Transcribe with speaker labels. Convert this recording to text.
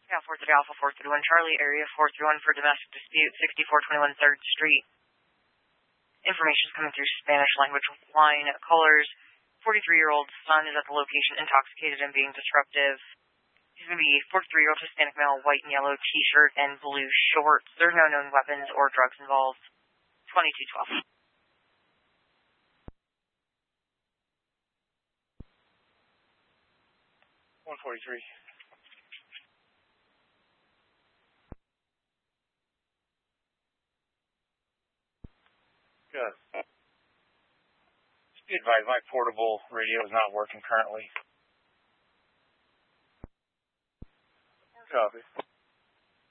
Speaker 1: Yeah, 430 Alpha, 431 Charlie, area 431 for domestic dispute, 6421 3rd Street. Information is coming through Spanish language line. Callers, 43-year-old son is at the location intoxicated and being disruptive. He's going to be 43-year-old Hispanic male, white and yellow T-shirt and blue shorts. There are no known weapons or drugs involved. 2212.
Speaker 2: 143. Good. Just be advised, my portable radio is not working currently. Copy.